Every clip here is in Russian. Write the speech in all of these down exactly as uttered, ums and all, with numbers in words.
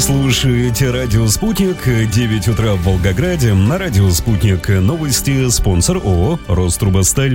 слушаете радио «Спутник», девять утра в Волгограде. На радио «Спутник» новости, спонсор ООО «Рострубосталь».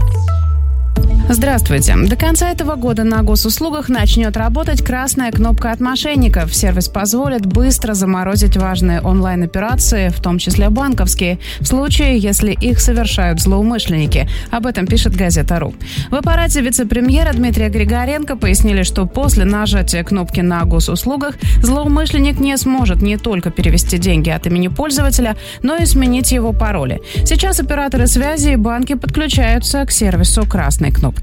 Здравствуйте. До конца этого года на госуслугах начнет работать красная кнопка от мошенников. Сервис позволит быстро заморозить важные онлайн-операции, в том числе банковские, в случае, если их совершают злоумышленники. Об этом пишет газета.ру. В аппарате вице-премьера Дмитрия Григоренко пояснили, что после нажатия кнопки на госуслугах злоумышленник не сможет не только перевести деньги от имени пользователя, но и сменить его пароли. Сейчас операторы связи и банки подключаются к сервису красной кнопки.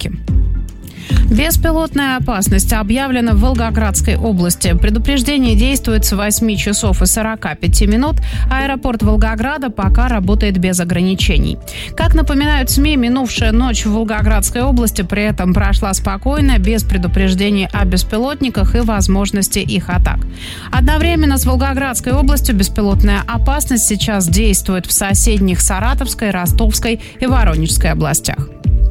Беспилотная опасность объявлена в Волгоградской области. Предупреждение действует с восьми часов и сорока пяти минут. Аэропорт Волгограда пока работает без ограничений. Как напоминают СМИ, минувшая ночь в Волгоградской области при этом прошла спокойно, без предупреждений о беспилотниках и возможности их атак. Одновременно с Волгоградской областью беспилотная опасность сейчас действует в соседних Саратовской, Ростовской и Воронежской областях.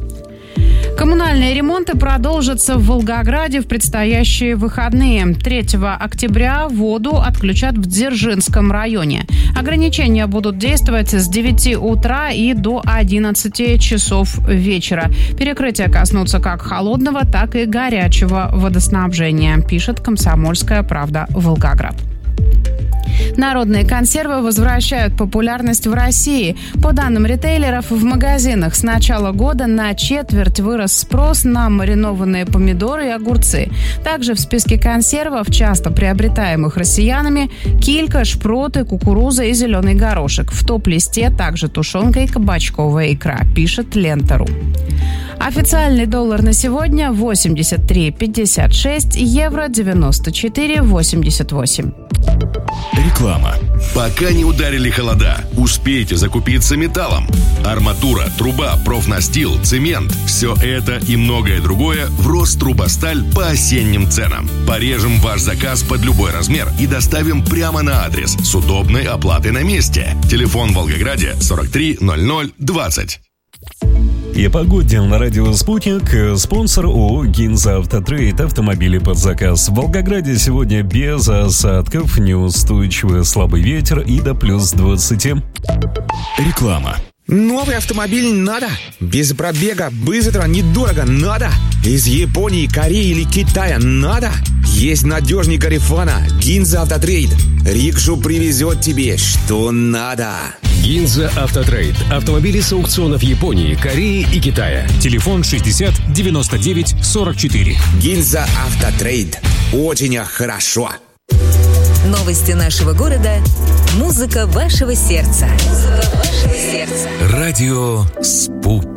Коммунальные ремонты продолжатся в Волгограде в предстоящие выходные. третьего октября воду отключат в Дзержинском районе. Ограничения будут действовать с девяти утра и до одиннадцати часов вечера. Перекрытия коснутся как холодного, так и горячего водоснабжения, пишет «Комсомольская правда» Волгоград. Народные консервы возвращают популярность в России. По данным ритейлеров, в магазинах с начала года на четверть вырос спрос на маринованные помидоры и огурцы. Также в списке консервов, часто приобретаемых россиянами, килька, шпроты, кукуруза и зеленый горошек. В топ-листе также тушенка и кабачковая икра, пишет Лента.ру. Официальный доллар на сегодня восемьдесят три пятьдесят шесть, евро девяносто четыре восемьдесят восемь. Реклама. Пока не ударили холода, успейте закупиться металлом. Арматура, труба, профнастил, цемент – все это и многое другое в Рострубосталь по осенним ценам. Порежем ваш заказ под любой размер и доставим прямо на адрес с удобной оплатой на месте. Телефон в Волгограде сорок три ноль ноль двадцать. И погоде на радио «Спутник». Спонсор ООО «Гинза Автотрейд». Автомобили под заказ. В Волгограде сегодня без осадков, неустойчивый слабый ветер и до плюс двадцати. Реклама. Новый автомобиль надо? Без пробега, быстро, недорого надо? Из Японии, Кореи или Китая надо? Есть надежный Гарифана, Гинза Автотрейд. Рикшу привезет тебе, что надо. Гинза Автотрейд. Автомобили с аукционов Японии, Кореи и Китая. Телефон шестьдесят девяносто девять сорок четыре. Гинза Автотрейд. Очень хорошо. Новости нашего города. Музыка вашего сердца. Музыка вашего сердца. Радио «Спутник».